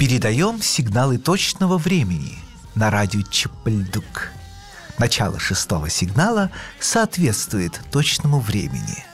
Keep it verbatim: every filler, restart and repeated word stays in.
Передаем сигналы точного времени на радио Чапыльдук. Начало шестого сигнала соответствует точному времени.